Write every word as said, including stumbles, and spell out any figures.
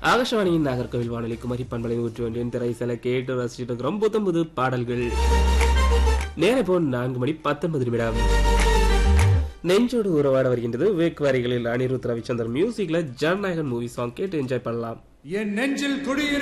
ஆகாஷவாணியின் நாகர்கோவில் வானொலி குமரி பண்பலை நூற்றி ஒன்றின் திரைசல கேட்டு ரசிச்சுட்டு இருக்கிறோம். புத்தம் புது பாடல்கள். நேரம் இப்போ நான்கு மணி பத்தொன்பது நிமிடம். நெஞ்சோடு உறவாட வருகின்றது. வேக் வரிகளில் அனிருத் ரவிச்சந்தர் மியூசிக்ல ஜனநாயகன் மூவி சாங் கேட்டு என்ஜாய் பண்ணலாம். என் நெஞ்சில் குடியிரு